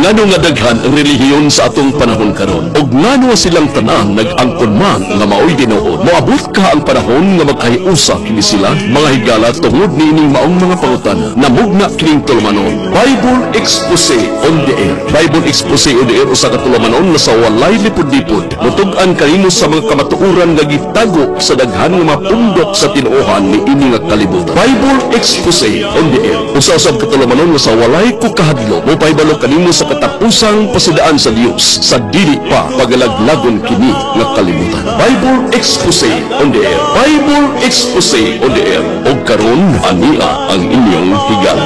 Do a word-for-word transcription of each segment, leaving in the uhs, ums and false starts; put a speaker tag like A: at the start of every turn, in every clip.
A: ngano nga daghan ang relihiyon sa atong panahon karon, ug ngano silang tanan nag-angkon man nga maoy Ginoo. Moabot ka ang panahon nga magkahiusa kini sila mga higala tungod niining maong mga pangutana. Namugna kining tulumanon. Bible Expose on the Air. Bible Expose on the Air usa ka tulumanon nga sa walay lipod-lipod. Mutug-an kanimo sa mga kamatuoran nga gitago sa daghan nga mapundok sa tinuohan ni ini nga kalibutan. Bible Expose on the Air. Usa usab ka tulumanon nga sa walay ko kahadlo. Mo pahibalo kanimo sa katapusang pasidaan sa Dios sa dili pa pagalaglagon kini nga kalibutan. Bible Expose on the Air. Bible Expose on the Air. O karon ania ang inyong higala.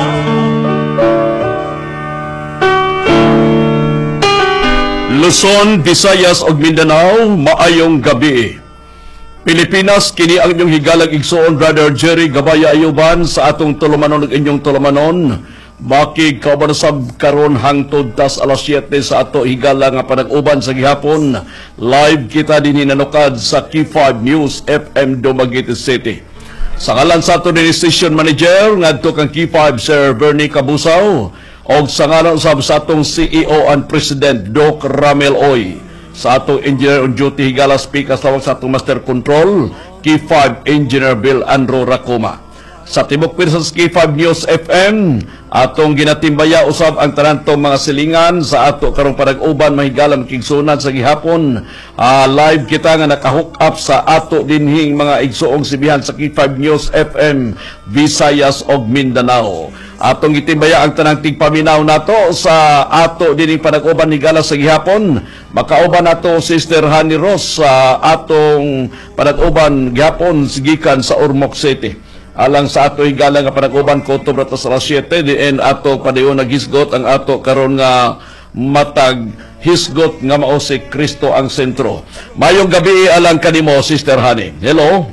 A: Luzon, Visayas ug Mindanao, maayong gabi. Pilipinas, kini ang inyong higalang igsoon, Brother Jerry Gabaya Ayuban sa atong tulumanon ug inyong tulumanon. Makig kaubanasab karon hangtod tas alas siyete sa ato higala nga panag-uban sa gihapon. Live kita dinhi nanukad sa Q five News F M Dumaguete City. Sa ngalan sa ato ni Station Manager ngadto kang Q five Sir Bernie Cabusaw og sa ngalan usab sa atong C E O and President Doc Ramel Oy. Sa atong Engineer on Duty higala speaker tawag sa atong Master Control Q five Engineer Bill Andrew Racoma. Sa Tibok Pirsas Q five News F M, atong ginatimbaya usab ang tanantong mga silingan sa ato karong panag-uban mahigalang kigsunan sa gihapon. Uh, live kita nga naka-hook up sa ato dinhing mga igsuong sibihan sa Q five News F M, Visayas ug Mindanao. Atong gitimbaya ang tanang tigpaminaw nato sa ato dinhing panag-uban higala sa gihapon. Makauban nato Sister Honey Rose sa atong panag-uban gihapon gikan sa Ormoc City. Alang sa ato higala nga panag-uban ko to brato sa siyete diin ato padayon naghisgot ang ato karon nga matag hisgot nga mao si Kristo ang sentro. Mayong gabi alang kanimo Sister Honey. Hello.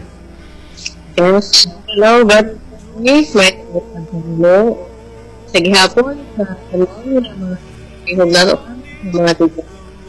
B: Yes. Hello, God. Yes, may hello. Sa gihapon sa kanila mga ihuglato mga tiga.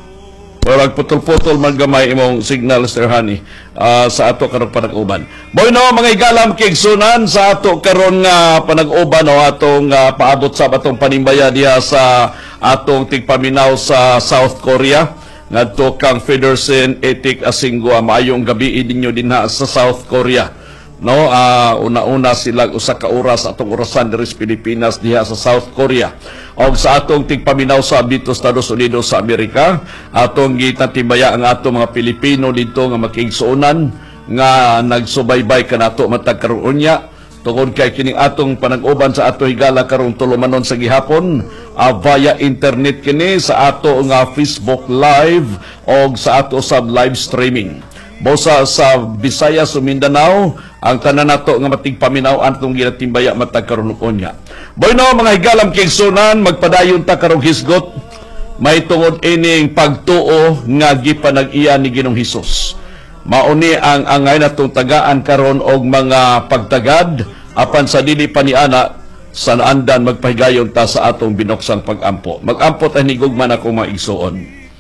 A: Warag putol-putol man gamay imong signal, Sir Honey, uh, sa ato karong panag-uban. Boy no, mga igalam kigsunan sa ato karon nga panag-uban o atong uh, paabot sa atong panimbaya diha sa atong tigpaminaw sa South Korea. Ngadto kang Federson Etik Asingwa, maayong gabi ninyo dinha sa South Korea. No, uh, una-una sila usa ka oras atong orasan diri sa Pilipinas diha sa South Korea. Og sa atong tigpaminaw sa dito sa Estados Unidos sa Amerika, atong gitatimbaya ang atong mga Pilipino dito nga makigsuonan nga nagsubaybay kanato matag karon unya tungod kay kining atong panag-uban sa ato higala karong tulumanon sa gihapon uh, via internet kini sa ato nga Facebook Live og sa ato sa live streaming. Bosa sa Visayas o Mindanao, ang tanan nato nga matigpaminaw antong ginatimbaya matag karon unya. Boy no, mga higalam kigsunan, magpadayon ta karong hisgot. May tungod ining pagtuo nga gipanag-iya ni Ginoong Hesus. Mauni ang angay natong tagaan karon og mga pagtagad apan sa dili pa ni ana sa andan magpahigayon ta sa atong binoksang pag-ampo. Mag-ampo ta hinigugman ako mga igsuon.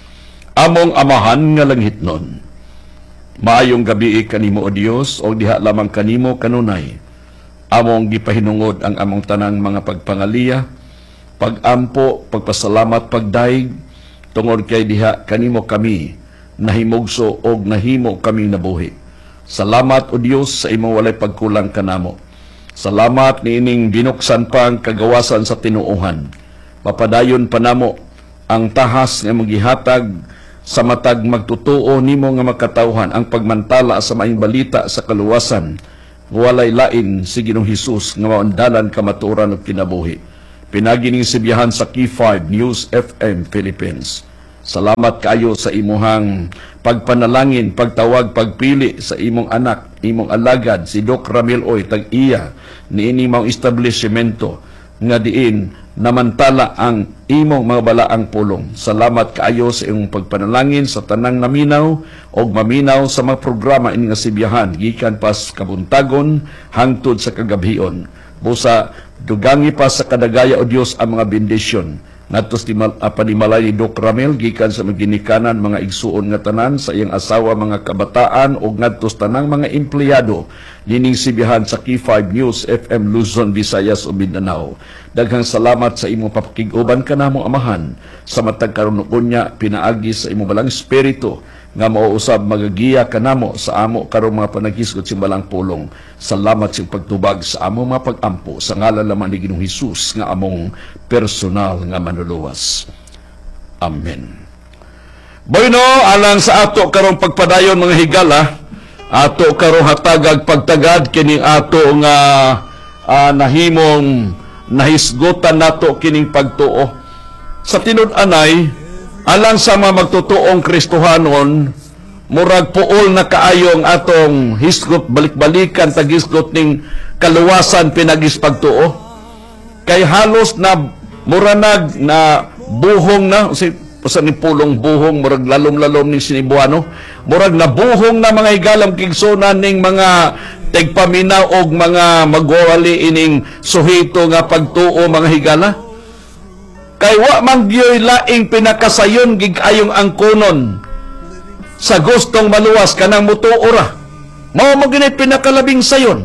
A: Among amahan nga langhitnon. Maayong gabi kanimo o Dios o diha lamang kanimo kanunay. Among gipahinungod ang among tanang mga pagpangaliya, pagampo, pagpasalamat, pagdaig tungod kay diha kanimo kami nahimugso og nahimo kami nabuhi. Salamat o Dios sa imong walay pagkulang kanamo. Salamat niining binuksan pang kagawasan sa tinuohan. Papadayon panamo ang tahas nga magihatag sa matag magtutuo nimo nga makatawhan ang pagmantala sa maayong balita sa kaluwasan. Walay lain si Ginoong Hesus nga maundalan kamatuoran ug kinabuhi. Pinagining sibiyahan sa Q five News F M Philippines. Salamat kayo sa imuhang pagpanalangin, pagtawag, pagpili sa imong anak, imong alagad si Doc Ramil Oy tag-iya niini mao establishmento nga diin namantala ang imong mga balaang pulong. Salamat kaayo sa imong pagpanalangin sa tanang naminaw o maminaw sa mga programa ini nga sibiyahan gikan pas kabuntagon hangtod sa kagabhion. Busa dugangi pa sa kadagaya o Dios ang mga bendisyon Ngadto di mal- ah, panimalay ni Doc Ramel gikan sa maginikanan mga igsuon nga tanan sa iyang asawa, mga kabataan ug ngadto sa tanang mga empleyado nining sibihan sa Key five News F M Luzon, Visayas ug Mindanao. Daghang salamat sa imong papakig-uban kanamo amahan sa matag karon unya pinaagi sa imong balang espiritu nga mauusab magagiya kanamo sa amo karong mga panagisgot simbalang pulong. Salamat sa pagtubag sa amo mga pag-ampo sa ngalan lamang ni Ginoong Hesus nga among personal nga manluluwas. Amen. Bueno, alang sa ato karong pagpadayon mga higala, ato karong hatagag pagtagad kining ato nga uh, nahimong nahisgutan nato kining pagtuo. Sa tinud-anay, alang sa mga magtutuong Kristohanon, murag puol na kaayong atong hisgot balik-balikan tagisgot ning kaluwasan pinagis pagtuo. Kay halos na muranag na buhong na si usa ni pulong buhong murag lalom-lalom ni Sinibuano, murag na buhong na mga higalam kigsunan ning mga tigpaminaw og mga magwali ining suhito nga pagtuo mga higala. Kay wa man gyoy laing pinakasayon gig ayong angkonon sa gustong maluwas kanang mutuora. Mao mo gini pinakalabing sayon.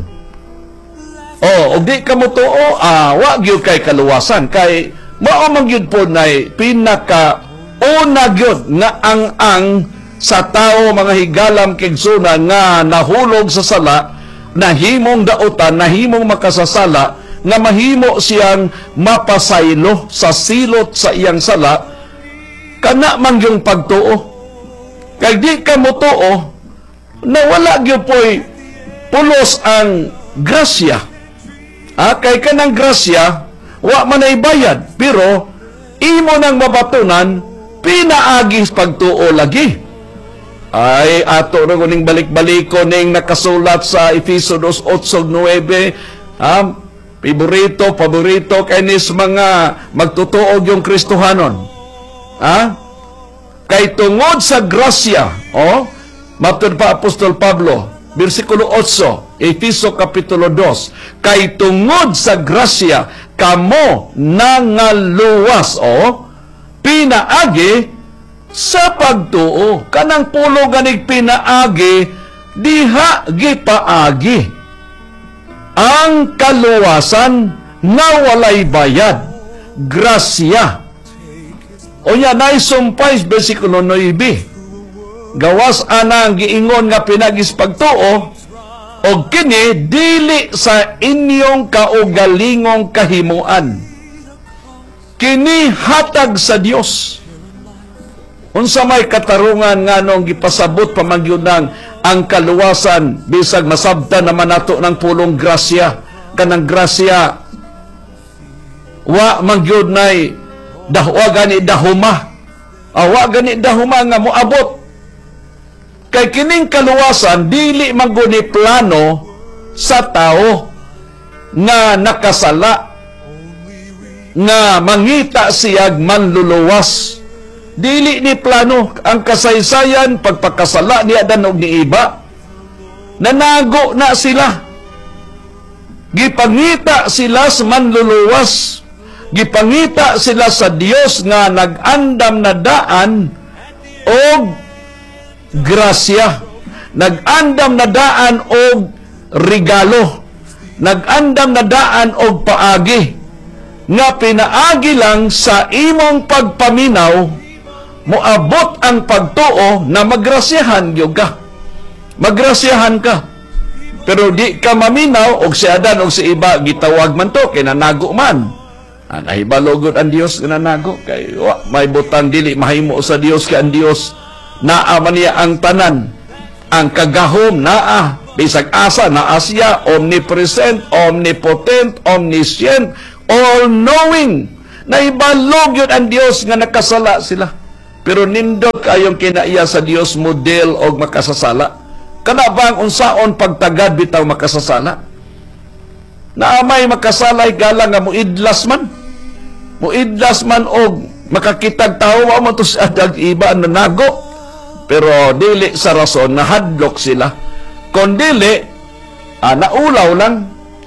A: Oh, og di ka mutuo, ah, wa gyud kay kaluwasan kay mao man gyud po nay pinaka una gyud nga ang-ang sa tao mga higalam kigsunan nga nahulog sa sala, nahimong dautan, nahimong makasasala, nga mahimo siyang mapasaylo sa silot sa iyang sala, kana man yung pagtuo. Kay di ka mutuo, nawala gyud po'y pulos ang grasya. Ah, kay kanang grasya, wa man ay bayad, pero imo nang mabatunan, pinaagis pagtuo lagi. Ay, ato rin kuning balik-baliko ning nakasulat sa Efeso two eight nine, ah, Paborito, paborito kainis mga magtutuog yung Kristohanon. Ha? Kay tungod sa grasya, oh, matod pa Apostol Pablo, versikulo eight, Efeso kapitulo two, kay tungod sa grasya, kamo nangaluwas, oh, pinaagi sa pagtuo. Kanang pulo ganig pinaagi, diha gipaagi ang kaluwasan nga walay bayad, grasya. O yan, naisumpay, versikulo nine, gawas anang giingon nga pinagis pagtuo, o kini dili sa inyong kaugalingong kahimuan, kini hatag sa Dios. Unsa may katarungan nga nung gipasabot pamagyunang ang kaluwasan bisag masabtan naman nato ng pulong grasya, kanang grasya wa magyud nay dahwa gani dahuma, awa gani dahuma nga moabot. Kay kining kaluwasan dili man guni plano sa tao nga nakasala nga mangita siyag manluluwas. Dili ni plano ang kasaysayan pagpakasala ni Adan og ni Eva. Nanago na sila. Gipangita sila sa manluluwas. Gipangita sila sa Dios nga nag-andam na daan og grasya. Nag-andam na daan og regalo. Nag-andam na daan og paagi. Nga pinaagi lang sa imong pagpaminaw moabot ang pagtuo na magrasyahan gyud ka. Magrasyahan ka. Pero di ka maminaw og si Adan og si Eva gitawag man to kay nanago man. An ahibalogod ang Dios nga nanago kay wa may butang dili mahimo sa Dios kay ang Dios naa man niya ang tanan. Ang kagahom naa bisag asa naa siya, omnipresent, omnipotent, omniscient, all-knowing. Naibalog yun ang Dios nga nakasala sila. Pero nindot kayong kinaiya sa Dios model og makasasala. Kana ba ang unsaon pagtagad bitaw makasasala? Naamay makasalay galang nga muidlas man. Muidlas man og makakitag tao wa man to sa dag iba na nago. Pero dili sa rason na hadlok sila. Kon dili ah, naulaw lang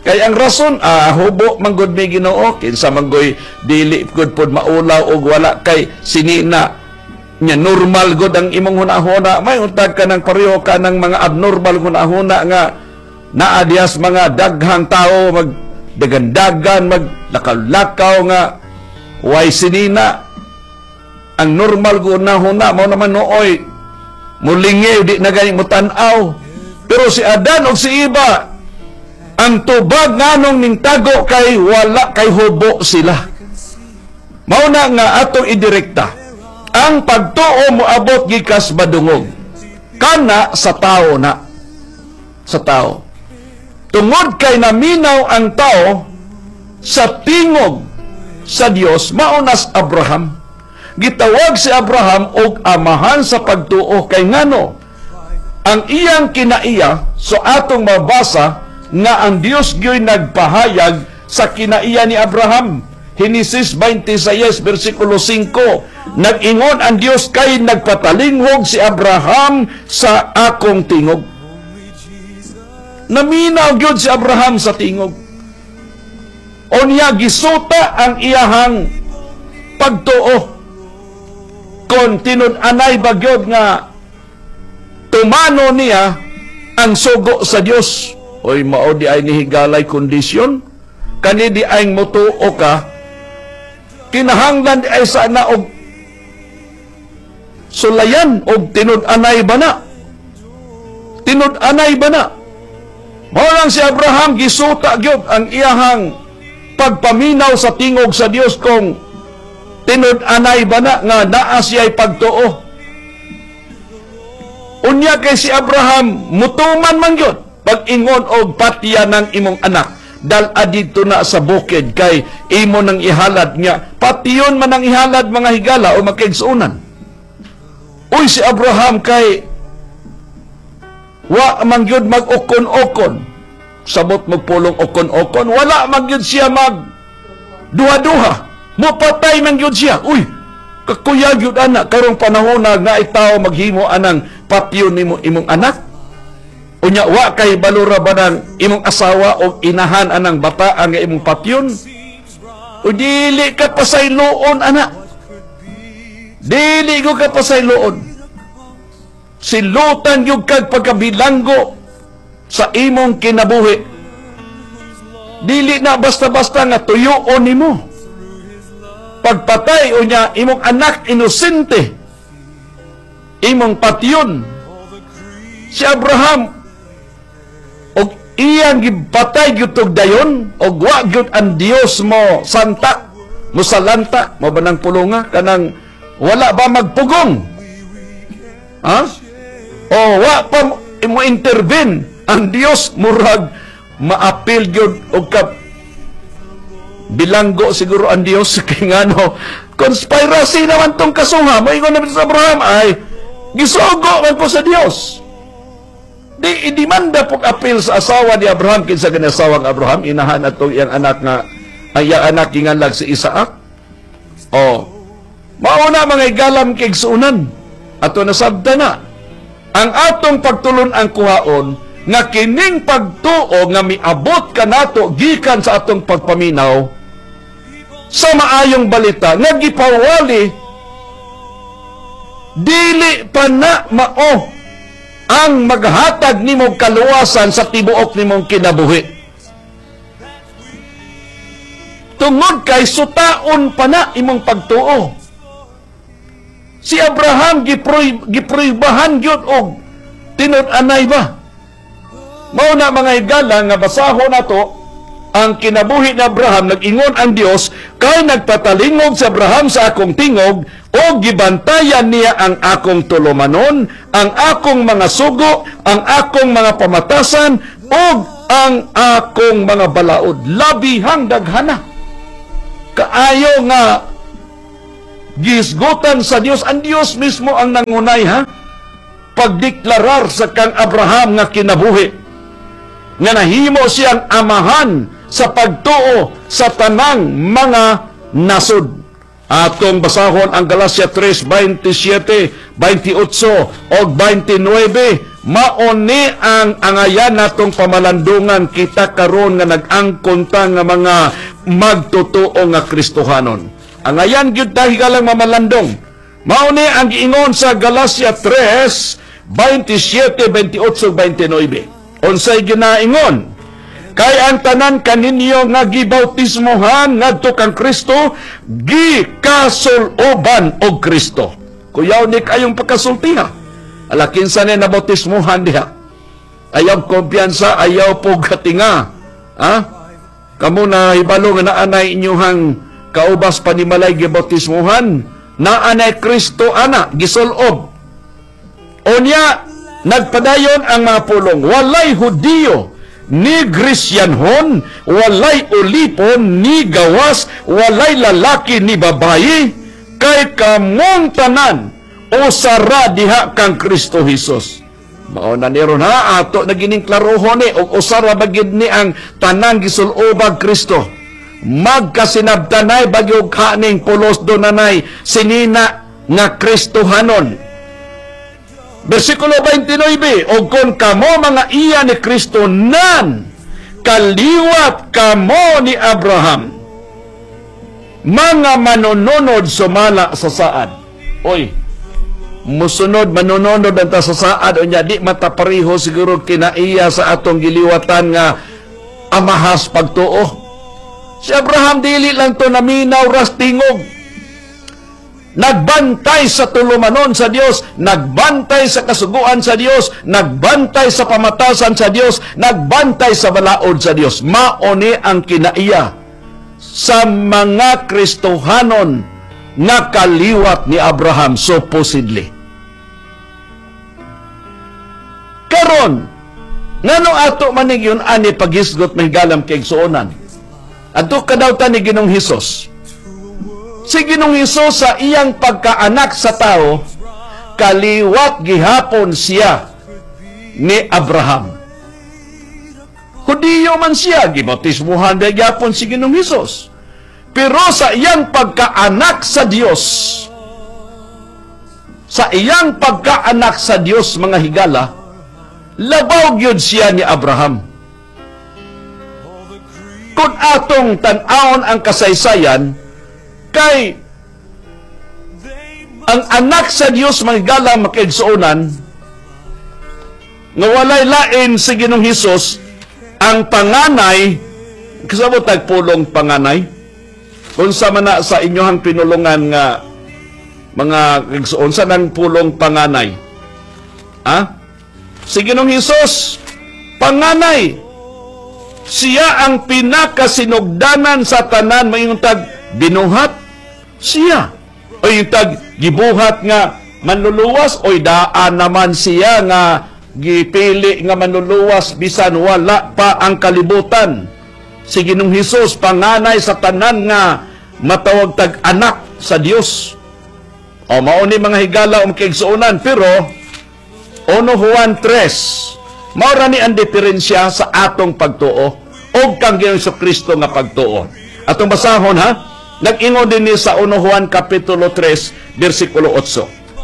A: Kay ang rason, ah, hubo manggod may Ginoo, kinsa manggoy dili gud pod maulaw og wala kay sinina nya normal gud ang imong hunahuna. May untag ka ng pareho ka ng mga abnormal hunahuna nga naa diyas mga daghang tao mag dagandagan maglakaw-lakaw nga way sinina. Ang normal gud na huna mao naman nooy mulingi di na gani mo tan-aw. Pero si Adan og si Eva, ang tubag nganong ning tago kay wala kay hubo sila. Mao na nga atong idirekta. Ang pagtuo mo abot gikas badungog. Kana sa tao na. Sa tao. Tungod kay naminaw ang tao sa tingog sa Dios, maunas Abraham. Gitawag si Abraham og amahan sa pagtuo kay ngano ang iyang kinaiya, so atong mabasa nga ang Dios gyoy nagpahayag sa kinaiya ni Abraham. Henesis twenty-six versikulo five, nag-ingon ang Dios kay nagpatalingwog si Abraham sa akong tingog. Naminaw gyud si Abraham sa tingog. Unya gisuta ang iyahang pagtuo. Kon tinud-anay ba gyud nga tumano niya ang sugo sa Dios. Oy, mao di ay nihigalay kondisyon. Kani di ay mutuo ka. Kinahanglan di ay sana og sulayan og tinud-anay ba na. Tinud-anay ba na. Mao lang si Abraham gisuta gyud ang iyahang pagpaminaw sa tingog sa Dios kung tinud-anay ba na nga naa siya'y pagtuo. Unya kay si Abraham mutuman man gyud pag-ingon og patya ng imong anak dal adito na sa bukid kay imo nang ihalad niya. Patiyon man ang ihalad mga higala o makigsunan. Uy si Abraham kay wa man gyud mag-ukon-ukon. Sabot magpulong ukon-ukon, wala man gyud siya mag duha-duha. Mupatay man gyud siya. Uy, kakuyag yun anak, karong panahon na nga itaw maghimo anang patyon nimo imong anak. Unya, wa kay balura ba ng imong asawa o inahan anang bata ang imong patyon? O dili ka pasayloon, anak. Dili ko ka pasayloon. Silutan yung kag pagkabilanggo sa imong kinabuhi. Dili na basta-basta nga tuyoon nimo. Pagpatay o niya, imong anak inosente, imong patyon. Si Abraham, og iyang gipatay gyud dayon, og wa gyud ang Dios mo santa, mo salanta, mo banang pulunga, kanang wala ba magpugong? Ha? O wa pa mo intervene, ang Dios murag maapil gyud og kap bilanggo siguro ang Dios kay ngano conspiracy naman tong kasuha mo ingon naman sa Abraham ay gisugo man po sa Dios. Di idimanda pog apil sa asawa ni Abraham kinsa kinasawang Abraham inahan atong iyang anak nga ang iyang anak ginganlag si Isaac. O mao na mga igalam kay suunan ato nasabta na ang atong pagtulon ang kuhaon nga kining pagtuo nga miabot ka nato gikan sa atong pagpaminaw sa maayong balita nga gipawali dili pa na mao ang maghatag nimong kaluwasan sa tibuok nimong kinabuhi. Tungod kay sutaon pa na imong pagtuo. Si Abraham giproybahan gyud og tinud-anay ba? Mao na mga higala nga basahon nato ang kinabuhi ni Abraham, nag-ingon ang Dios kay nagpatalingog si Abraham sa akong tingog o gibantayan niya ang akong tulumanon, ang akong mga sugo, ang akong mga pamatasan o ang akong mga balaod. Labihang daghana. Kaayo nga gisgutan sa Dios, ang Dios mismo ang nangunay ha pagdeklarar sa kang Abraham nga kinabuhi nga nahimo siyang amahan sa pagtuo sa tanang mga nasod. Atong basahon ang Galacia three, twenty-seven, twenty-eight o twenty-nine Mauni ang angayan natong pamalandungan kita karon nga nag-angkon ta nga mga magtotoo nga Kristohanon. Angayan gyud ta higalang mamalandong. Mauni ang giingon sa Galacia three, twenty-seven, twenty-eight, twenty-nine. Unsay ginaingon? Kay ang tanan kaninyo nga gibautismohan ngadto kang Kristo, gikasuloban og Kristo. Kuyaw ni kayong pagkasultiha. Ala kinsa ni nabautismohan diha. Ayaw kumpiyansa, ayaw po katinga. Ha? Kamu na hibalo nga naanay inyuhang kaubas panimalay gibautismohan, naanay Kristo ana gisulob. Unya nagpadayon ang mga pulong, walay Hudiyo ni Grisyanhon, walay ulipon ni gawas, walay lalaki ni babayi, kay kamong tanan usara diha kang Kristo Jesus. Mao na niron ha, ato na gining klarohon ni, o usara bagid ni ang tanang gisulobag Kristo. Magkasinabtanay bagyog kaning pulos donanay sinina nga Kristohanon. Versikulo twenty-nine, o kung kamo mga iya ni Kristo nan, kaliwat kamo ni Abraham, mga manununod sumala sa saad. Oy, musunod manununod ang ta sa saad, o niya di matapariho siguro kinaiya sa atong giliwatan nga amahas pagtuo. Si Abraham dili lang to naminaw ras tingog. Nagbantay sa tulumanon sa Dios, nagbantay sa kasuguan sa Dios, nagbantay sa pamatasan sa Dios, nagbantay sa balaod sa Dios. Mauni ang kinaiya sa mga Kristohanon nga kaliwat ni Abraham, supposedly. Karon, ngano ato manig yun ani paghisgot mahigalam kay igsuonan? Ato kadawta ni Ginong Hesus. Si Ginong Hesus sa iyang pagkaanak sa tao, kaliwat gihapon siya ni Abraham. Hudiyo man siya, gibautismuhan na gihapon si Ginong Hesus. Pero sa iyang pagkaanak sa Dios, sa iyang pagkaanak sa Dios, mga higala, labaw gyud siya ni Abraham. Kung atong tan-awon ang kasaysayan, kay ang anak sa Dios manggala makiigsuonan nga walay lain si Ginong Hesus, ang panganay kasabot tagpulong panganay kung sa mana sa inyohang pinulungan nga mga igsuon sa nang pulong panganay, ha? Si Ginong Hesus panganay, siya ang pinakasinugdanan sa tanan, mayong tag binuhat siya. O yung tag gibuhat nga manluluwas, oy daan naman siya nga gipili nga manluluwas bisan wala pa ang kalibutan. Si Ginong Hesus panganay sa tanan nga matawag tag anak sa Dios. O mauni mga higala um kaigsuonan, pero Uno Juan three, maura ni ang diferensya sa atong pagtuo o kang Ginoong Kristo nga pagtuo. Atong basahon ha, nag-ingon din ni sa Uno Juan Kapitulo three, versikulo eight.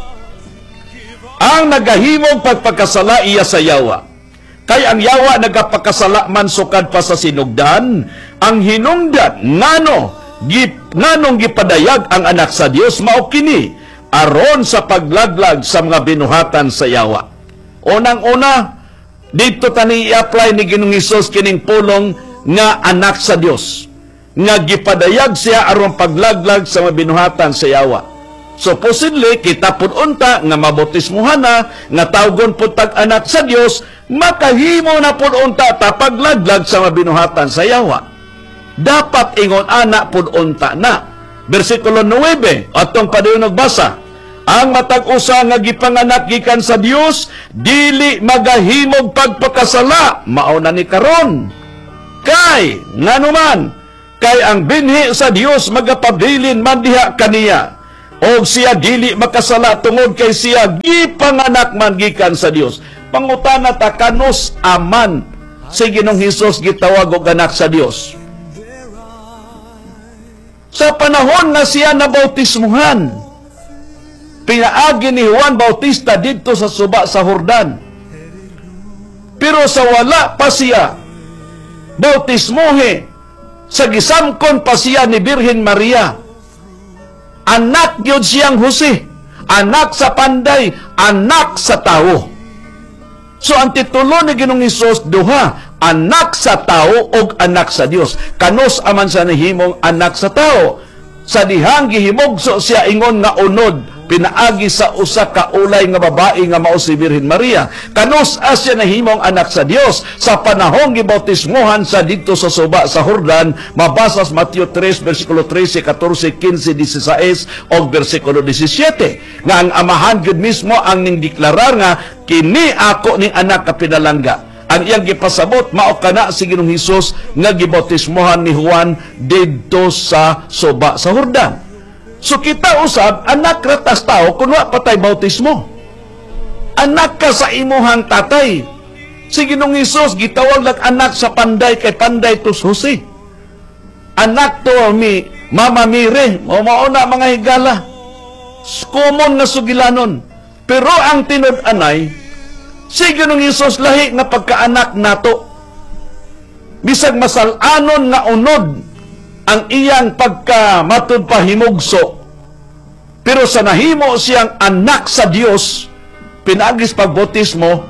A: Ang nagahimong pagpakasala iya sa yawa, kay ang yawa nagapakasala man sukad pa sa sinugdan, ang hinungdan ngano gip, nganong gipadayag ang anak sa Dios mao kini aron sa paglaglag sa mga binuhatan sa yawa. Unang-una, dito tani i-apply ni Ginong Hesus kining pulong nga anak sa Dios, nga gipadayag siya aron paglaglag sa mga binuhatan sa yawa. Supposedly, kita pud unta nga mabautismuhan na, nga tawgon pud tag anak sa Dios, makahimo na pud unta ta paglaglag sa mga binuhatan sa yawa. Dapat ingon anak pud unta na. Versikulo nine, atong padayong nagbasa, ang matag usa nga gipanganak gikan sa Dios, dili magahimog pagpakasala, mao na ni karon. Kay nganuman, kay ang binhi sa Dios magapabilin man diha kaniya, og siya dili makasala tungod kay siya gipanganak man gikan sa Dios. Pangutana ta kanus aman si Ginong Hesus gitawag og anak sa Dios. Sa panahon na siya nabautismuhan, pinaagi ni Juan Bautista dito sa suba sa Jordan. Pero sa wala pa siya bautismohe, sa gisamkon pa siya ni Birhen Maria, anak yun siyang Jose, anak sa panday, anak sa tao. So ang titulo ni Ginoong Hesus duha, anak sa tao o anak sa Dios. Kanus aman sa nahimong anak sa tao. Sa dihang gihimugso siya ingon nga unod, pinaagi sa usa ka ulay nga babae nga mao si Birhen Maria. Kanus asya nahimong anak sa Dios sa panahong gibautismohan sa dito sa suba sa Jordan, mabasa sa Mateo tres bersikulo trese, katorse, kinse, dieciséis og bersikulo diecisiete, nga ang amahan gyud mismo ang ning deklarar nga kini ako ning anak ka pinalangga. Ang iyang gipasabot mao kana si Ginoong Hesus nga gibautismohan ni Juan didto sa suba sa Jordan. So kita usab anak ratas tao kun wa patay bautismo. Anak ka sa imuhang tatay. Si Ginoong Hesus gitawag lang anak sa panday kay panday to Jose. Anak to mi Mama Mire, mao mao na mga higala. Common nga sugilanon. Pero ang tinud-anay, si Ginoong Hesus lahi nga pagkaanak nato. Bisag masalanon nga unod ang iyang pagkamatud pahimugso. Pero sa nahimo siyang anak sa Dios, pinagis pagbautismo,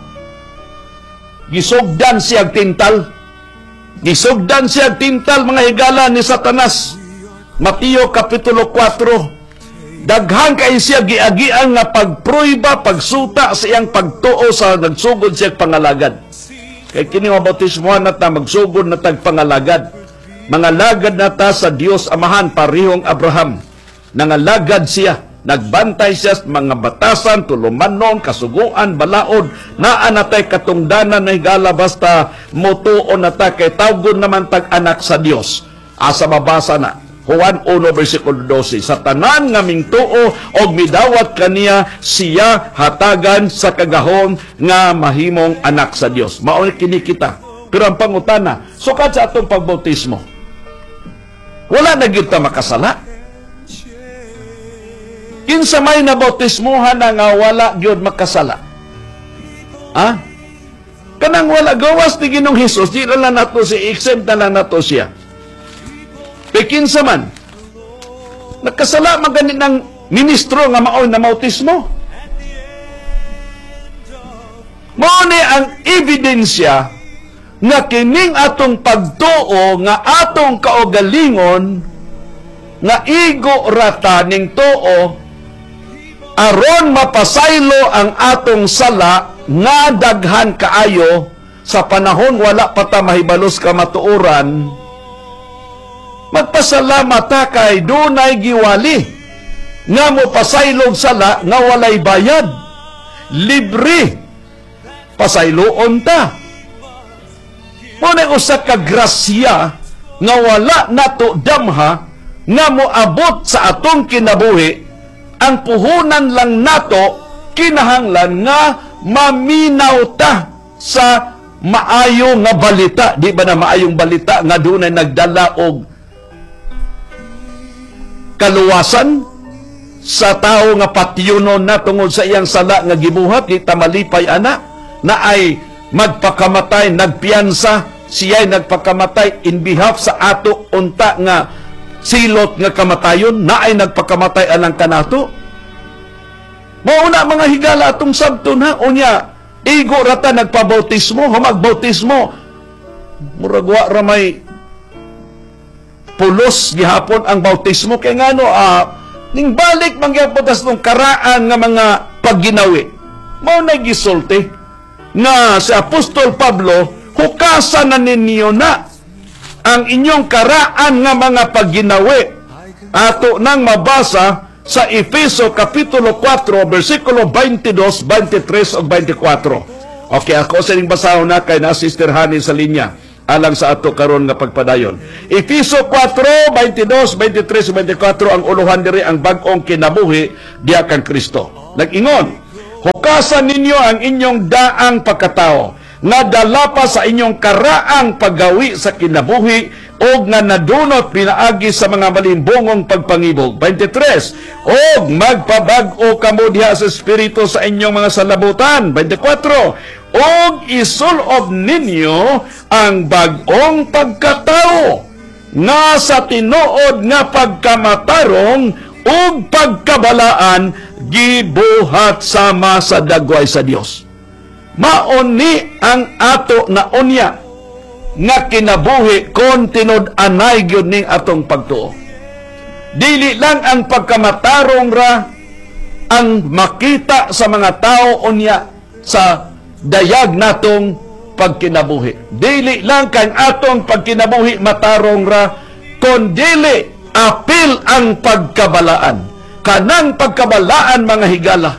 A: gisugdan siyang tintal. Gisugdan siyang tintal mga higala ni Satanas. Mateo Kapitulo four. Daghan kay siya giagian nga pagpruiba, pagsuta sa iyang pagtuo sa nagsugod siya pangalagad. Kay kini nga bautismohan na ta, magsugod na tag pangalagad. Mga lagad na ta sa Dios Amahan, parihong Abraham. Nangalagad siya, nagbantay siya sa mga batasan, tulumanon, kasuguan, balaod, naa na tay katungdanan na higala basta mutuon na ta kay tawgon naman tag anak sa Dios. Asa mabasa na Juan one bersikulo twelve, sa tanan nga mingtuo og midawat kaniya siya hatagan sa kagahom nga mahimong anak sa Dios. Mao kini kita. Pero ang pangutana, sukad sa atong pagbautismo, wala na gyud ta makasala. Kinsa may nabautismohan na nga wala gyud makasala. Ha? Kanang wala gawas ni Ginoong Hesus, di na lang nato si exempt na lang nato siya. Pekinsa man, nagkasala maganin ng ministro nga maoy na bautismo. Mao ni ang ebidensya nga kining atong pagtuo nga atong kaugalingon nga igo rata ning tuo aron mapasaylo ang atong sala nga daghan kaayo sa panahon wala pa ta mahibalos ka matuoran. Magpasalamat ta kay dunay giwali nga mo pasaylog sala nga walay bayad. Libre pasayloon ta. Muna usa ka grasya nga wala nato damha nga mo abot sa atong kinabuhi. Ang puhunan lang nato kinahanglan nga maminaw ta sa maayo nga balita. Di ba na maayong balita nga dunay nagdala og kaluwasan sa tao nga patyunon na tungod sa iyang sala nga gibuhat, kita malipay ana, na ay magpakamatay, nagpiyansa, siya'y nagpakamatay in behalf sa ato unta nga silot nga kamatayon, na ay nagpakamatay alang kanato. Mauna mga higala atong sabton ha, unya, igo rata nagpabautismo, humagbautismo, muragwa ramay pulos gihapon ang bautismo kay ngano ah ning balik mangyapon tas nung karaan nga mga pagginawi mao na gisulti nga si Apostol Pablo hukasan na ninyo na ang inyong karaan nga mga pagginawi. Ato nang mabasa sa Efeso Kapitulo four bersikulo twenty-two, twenty-three ug twenty-four. Okay, ako sa ning basahon na kay na Sister Hani sa linya alang sa ato karon nga pagpadayon. Efeso four, twenty-two, twenty-three, twenty-four ang uluhan diri ang bag-ong kinabuhi diha kang Kristo. Nag-ingon, hukasan ninyo ang inyong daang pagkatao nga dala pa sa inyong karaang paggawi sa kinabuhi o nga nadunot pinaagi sa mga malimbongong pagpangibog. twenty-three, og magpabag-o kamo diha sa espiritu sa inyong mga salabutan. twenty-four, og isulob ninyo ang bag-ong pagkatao nga sa tinuod nga pagkamatarong ug pagkabalaan gibuhat sama sa dagway sa Dios. Mauni ang ato na unya nga kinabuhi kon tinud-anay gyud ning atong pagtuo. Dili lang ang pagkamatarong ra ang makita sa mga tao unya sa dayag natong pagkinabuhi. Dili lang kang atong pagkinabuhi matarong ra, kon dili apil ang pagkabalaan. Kanang pagkabalaan mga higala,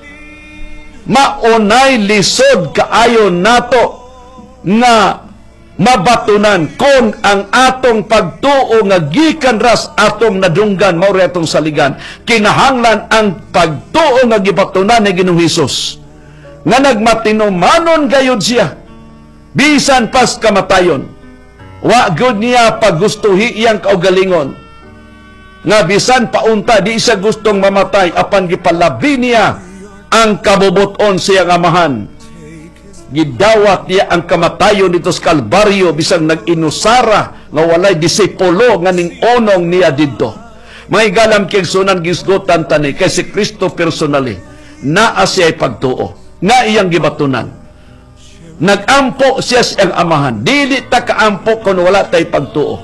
A: maunay lisod kaayo nato nga mabatunan kon ang atong pagtuo nga gikan ras atong nadunggan mao ray atong saligan. Kinahanglan ang pagtuo nga gibatunan ni Ginoong Hesus nga nagmatinumanon gayud siya bisan pas kamatayon. Wa gyud niya paggustuhi iyang kaugalingon nga bisan paunta di siya gustong mamatay apan gipalabi niya ang kabubuton siyang amahan. Gidawat niya ang kamatayon dito sa Kalbaryo bisang nag-inusara nga walay disipulo nga ning onong niya dito. Mga igalam kay sunan gisgutan tani kay si Kristo personally naa siya'y pagtuo nga iyang gibatunan. Nagampo siya siyang amahan. Dili ta kaampo kung wala tay pagtuo.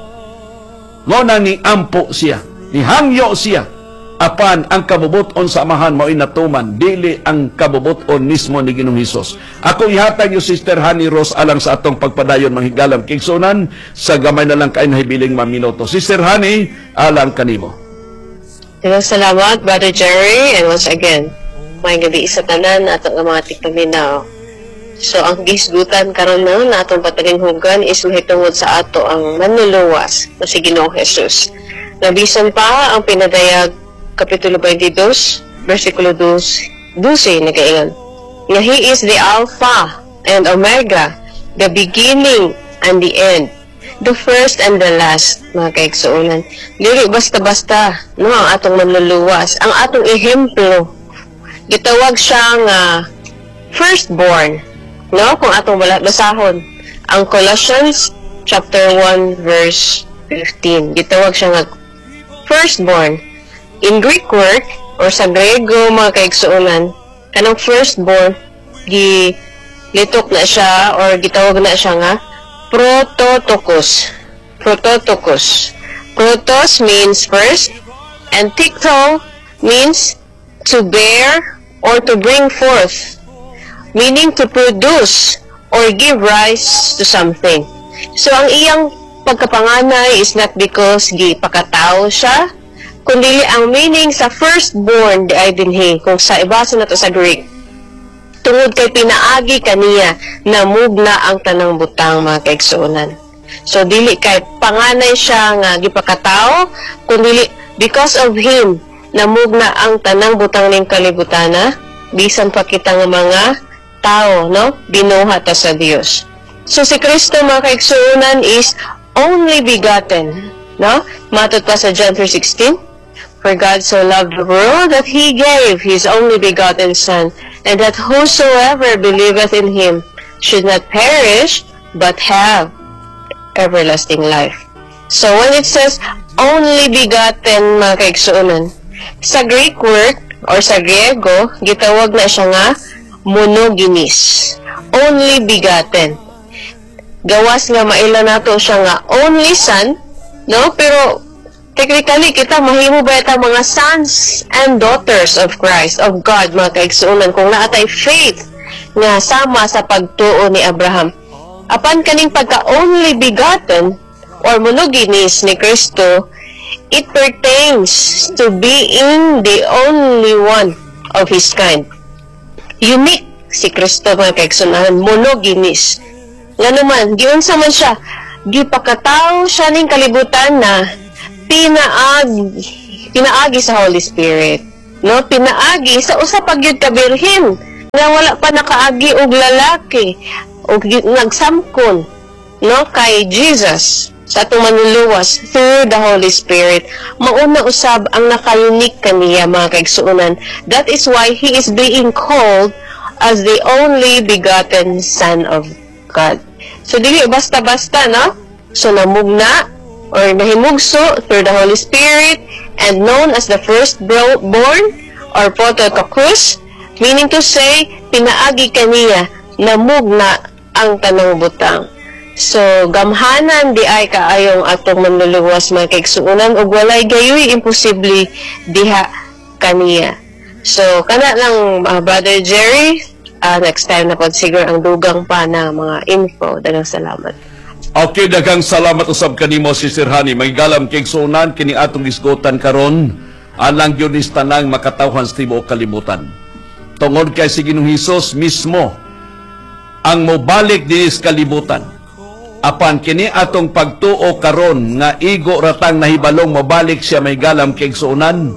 A: Ngo nang ni ampo siya, nihangyo siya. Apan ang kabubuton sa amahan mao inatuman, dili ang kabubuton mismo ni Ginoong Hesus. Ako ihatag yung Sister Honey Rose alang sa atong pagpadayon manghigalam kigsunan sa gamay na lang kay nahibiling maminoto. Sister Honey, alang kanimo.
B: Daghang salamat, Brother Jerry, and once again, may gabi sa tanan ato nga mga tigpaminaw. So, ang gisgutan karon na na atong patalinghugan is mahitungod sa ato ang manluluwas na si Ginoong Hesus. Nabisan pa ang pinadayag Kapitulo twenty-two, versikulo twelve, nagaingon, nga He is the Alpha and Omega, the beginning and the end, the first and the last, mga kaigsuunan. Dili basta-basta, no, ang atong manluluwas, ang atong ehemplo, gitawag siya nga firstborn, no, kung atong basahon, ang Colossians chapter one, verse fifteen, gitawag siya nga firstborn. In Greek word, or sa Grego mga kaigsuunan, kanang firstborn, gi litok na siya, or gitawag na siya nga, prototokos. Prototokos. Protos means first, and tikto means to bear, or to bring forth, meaning to produce, or give rise to something. So, ang iyang pagkapanganay is not because gipakatao siya, kundi ang meaning sa firstborn di ay dinhi kung sa ibasa na to sa Greek tungod kay pinaagi kaniya namugna ang tanang butang mga kaigsuonan. So dili kay panganay siya nga gipakatao kundi because of him namugna ang tanang butang ning kalibutana bisan pa kita nga mga tao, no, binuhat ta sa Dios. So si Kristo mga kaigsuonan is only begotten, no, matod pa sa John three sixteen. For God so loved the world that He gave His only begotten Son, and that whosoever believeth in Him should not perish, but have everlasting life. So when it says, only begotten, mga kaigsuunan, sa Greek word, or sa Griego, gitawag na siya nga, monogenes. Only begotten. Gawas nga maila nato siya nga, only Son, no? Pero, technically, kita mahimo ba ita mga sons and daughters of Christ, of God, mga kaigsuunan, kung naatay faith nga sama sa pagtuo ni Abraham. Apan kaning pagka-only begotten or monogenes ni Kristo, it pertains to being the only one of His kind. Unique si Kristo, mga kaigsuunan, monogenes. Nga naman, giunsa man siya, gipakatao siya ning kalibutan na pinaagi, pinaagi sa Holy Spirit, no? Pinaagi sa usa pa gyud ka birhen nga wala pa nakaagi og lalaki og nagsamkon, no, kay Jesus sa atong manluluwas through the Holy Spirit. Mauna usab ang naka-unique kaniya, mga kaigsuunan. That is why He is being called as the only begotten Son of God. So, dili basta-basta, no? So, namugna or nahimugso through the Holy Spirit and known as the firstborn or Prototokos, meaning to say, pinaagi kaniya, namugna ang tanang butang. So, gamhanan di ay kaayong atong manluluwas mga kaigsuunan ug walay gayoy imposible diha kaniya. So, kana lang, uh, Brother Jerry, uh, next time na po siguro ang dugang pa na mga info. Dagang salamat.
A: Okay, daghang salamat usab kanimo Sister Hani. Magigalam kay sunan kini atong isgotan karon alang gyud is tanang makatawhan sa tibuok kalibutan. Tungod kay si Ginoong Hesus mismo ang mobalik dinis kalibutan. Apan kini atong pagtuo karon nga igo ratang nahibalong mobalik siya may galam kay sunan,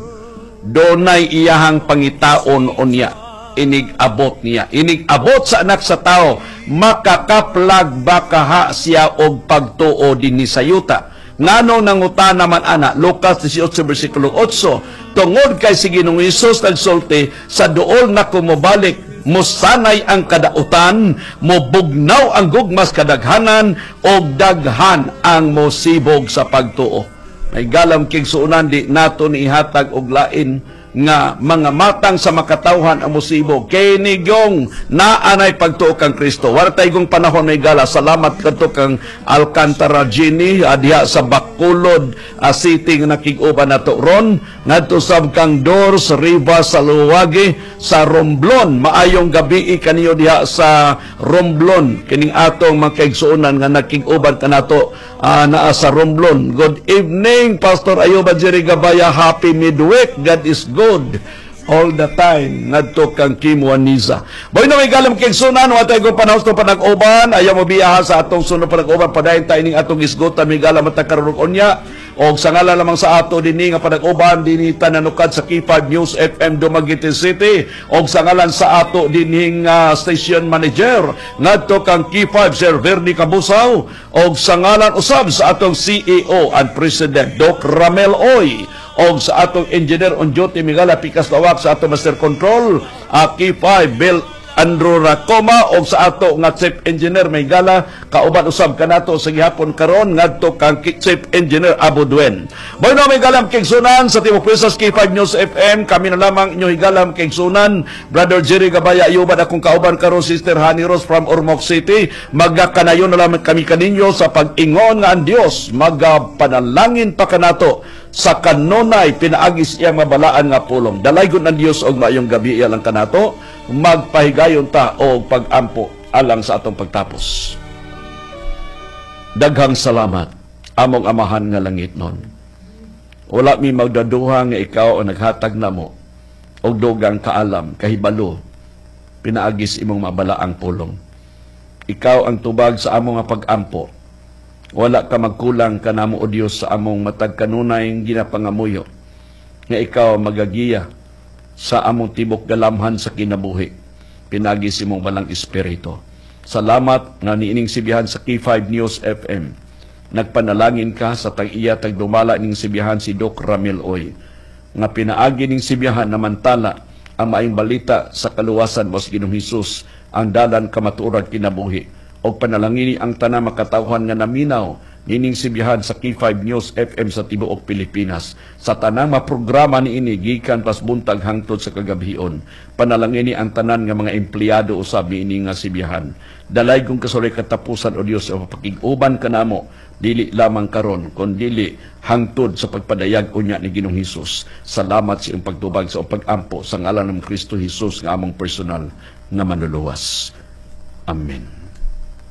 A: donay iyahang pangitaon unya. Inig abot niya. Inig abot sa anak sa tao, makakaplag bakaha siya og pagtuo dinhi sa yuta. Ngano nanguta naman ana, Lucas eighteen versikulo eight, tungod kay si Ginoong Hesus nagsulti sa duol na kumobalik, musanay ang kadautan, mobugnaw ang gugmas kadaghanan, og daghan ang mosibog sa pagtuo. May galam kig suunan di nato ni ihatag og lain nga mga matang sa makatawhan ang musibog kini gyong naanay pagtuo kang Kristo. Wala tayo panahon may gala. Salamat kadto kang Alcantara Gini adiha sa Bacolod uh, City nga nakig-uban nato ron ngadto sab kang Dors Riva sa Luwagi sa Romblon. Maayong gabi kaniyo diha sa Romblon kining atong mga kaigsuonan nga nakig-uban kanato uh, naa sa Romblon. Good evening Pastor Ayuba Jerry Gabaya. Happy midweek. God is good good all the time. Ngadto kang Kim Waniza. Boy na may galam kay sunan, watay ko panahon to panag-uban, ayaw mo biyaha sa atong sunod panag-uban, padayon tayo ning atong isgutan, may galam at karon unya, o sa ngala lamang sa ato dinhi nga panag-uban, dinhi tananukad sa K five News F M Dumaguete City, o sa ngalan sa ato dinhi uh, station manager, ngadto kang K five Sir Vernie Cabusaw, o sa ngalan usab sa atong C E O and President Doc Ramel Oy, o sa atong engineer on duty Migala Pikas Lawak, sa atong master control uh, K five Bill Andrew Racoma, o sa ato nga chief engineer Migala kauban usab kanato sa gihapon karon ngadto kang chief engineer Abu Duen. Boy no Migalam kigsunan sa Timog Presas K five News F M, kami na lamang inyo higalam kigsunan Brother Jerry Gabaya Ayuban, akong kauban karon Sister Honey Rose from Ormoc City. Magakanayon na lamang kami kaninyo sa pag-ingon nga ang Dios magapanalangin pa kanato sa kanunay pinaagis iyang mabalaan nga pulong. Dalaygon ang Dios og maayong gabi ilang kanato, magpahigayon ta og pag-ampo alang sa atong pagtapos. Daghang salamat among amahan nga langit nun. Wala mi magdaduha nga ikaw ang naghatag namo og dugang kaalam, kahibalo, pinaagis imong mabalaang pulong. Ikaw ang tubag sa among nga pag-ampo. Wala ka magkulang kanamo o Dios sa among matag kanunay ginapangamuyo nga ikaw magagiya sa among tibok galamhan sa kinabuhi. Pinagi si mong balang espiritu. Salamat nga niining sibihan sa K five News F M. Nagpanalangin ka sa tag-iya tagdumala ning sibihan si Doc Ramil Oy nga pinaagi ning sibihan namantala ang maayong balita sa kaluwasan mo sa Ginoong Hesus ang dalan kamatuoran kinabuhi. O panalangini ang tanang makatawhan nga naminaw nining sibihan sa K five News F M sa tibuok Pilipinas. Sa tanang maprograma ni ini gikan pas buntag hangtod sa kagabion. Panalangini ang tanan nga mga empleyado usab ni ini nga sibihan. Dalay kong kasulay katapusan o Dios o pakig-uban kanamo dili lamang karon kun dili hangtod sa pagpadayag unya ni Ginoong Hesus. Salamat sa iyong pagtubag sa pag-ampo sa ngalan ng Kristo Hesus nga among personal nga manluluwas. Amen.